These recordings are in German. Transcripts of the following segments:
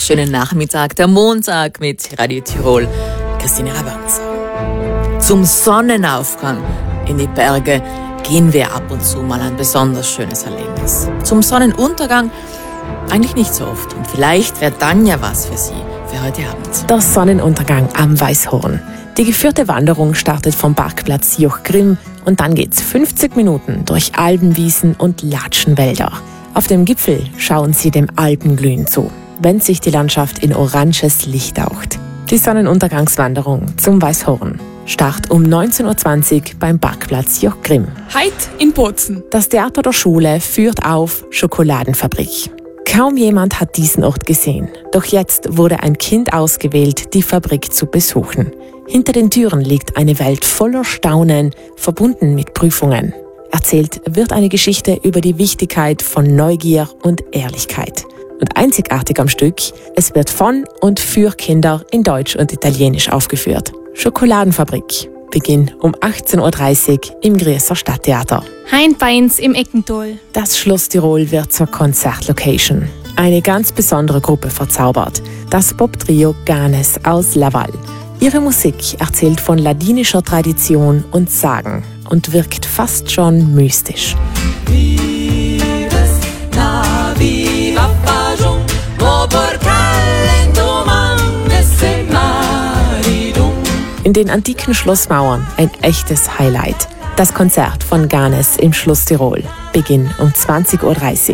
wunderschönen Nachmittag, der Montag mit Radio Tirol. Christine Rabanza. Zum Sonnenaufgang in die Berge gehen wir ab und zu mal ein besonders schönes Erlebnis. Zum Sonnenuntergang eigentlich nicht so oft. Und vielleicht wäre dann ja was für Sie für heute Abend. Der Sonnenuntergang am Weißhorn. Die geführte Wanderung startet vom Parkplatz Joch Grimm und dann geht's 50 Minuten durch Alpenwiesen und Latschenwälder. Auf dem Gipfel schauen Sie dem Alpenglühen zu, wenn sich die Landschaft in oranges Licht taucht. Die Sonnenuntergangswanderung zum Weißhorn. Start um 19.20 Uhr beim Parkplatz Joch Grimm. Heit in Bozen. Das Theater der Schule führt auf Schokoladenfabrik. Kaum jemand hat diesen Ort gesehen. Doch jetzt wurde ein Kind ausgewählt, die Fabrik zu besuchen. Hinter den Türen liegt eine Welt voller Staunen, verbunden mit Prüfungen. Erzählt wird eine Geschichte über die Wichtigkeit von Neugier und Ehrlichkeit. Und einzigartig am Stück, es wird von und für Kinder in Deutsch und Italienisch aufgeführt. Schokoladenfabrik. Beginn um 18.30 Uhr im Grieser Stadttheater. Heint bei uns im Eckental. Das Schloss Tirol wird zur Konzertlocation. Eine ganz besondere Gruppe verzaubert. Das Pop-Trio Ganes aus Laval. Ihre Musik erzählt von ladinischer Tradition und Sagen und wirkt fast schon mystisch. In den antiken Schlossmauern ein echtes Highlight. Das Konzert von Ganes im Schloss Tirol. Beginn um 20.30 Uhr.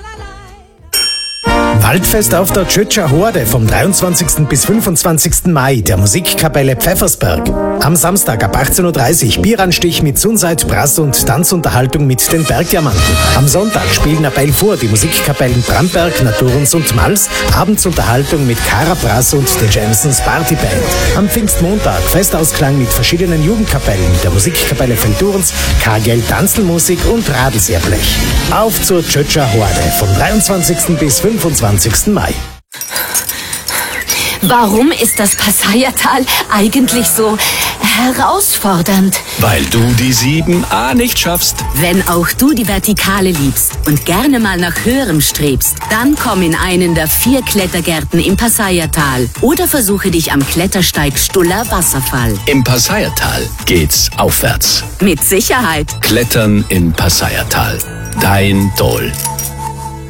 Waldfest auf der Tschötscher Horde vom 23. bis 25. Mai der Musikkapelle Pfeffersberg. Am Samstag ab 18.30 Uhr Bieranstich mit Sunside, Brass und Tanzunterhaltung mit den Bergdiamanten. Am Sonntag spielen ab 11 Uhr die Musikkapellen Bramberg, Naturens und Mals. Abendsunterhaltung mit Cara Brass und der Jamesons Partyband. Am Pfingstmontag Festausklang mit verschiedenen Jugendkapellen, der Musikkapelle Feldurens, Kargel Tanzelmusik und Radelseerblech. Auf zur Tschötscher Horde vom 23. bis 25. Mai. Warum ist das Passaiertal eigentlich so herausfordernd? Weil du die 7a nicht schaffst. Wenn auch du die Vertikale liebst und gerne mal nach Höherem strebst, dann komm in einen der 4 Klettergärten im Passaiertal oder versuche dich am Klettersteig Stuller Wasserfall. Im Passaiertal geht's aufwärts. Mit Sicherheit. Klettern im Passaiertal. Dein Dol.